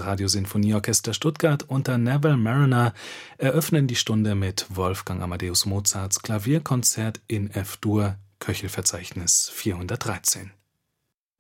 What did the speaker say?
Radiosinfonieorchester Stuttgart unter Neville Marriner eröffnen die Stunde mit Wolfgang Amadeus Mozarts Klavierkonzert in F-Dur, Köchelverzeichnis 413.